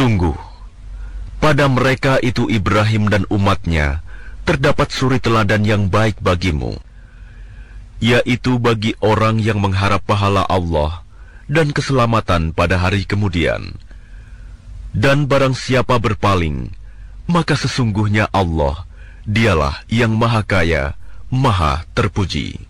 Sungguh, pada mereka itu Ibrahim dan umatnya terdapat suri teladan yang baik bagimu, yaitu bagi orang yang mengharap pahala Allah dan keselamatan pada hari kemudian. Dan barang siapa berpaling, maka sesungguhnya Allah, dialah yang maha kaya, maha terpuji.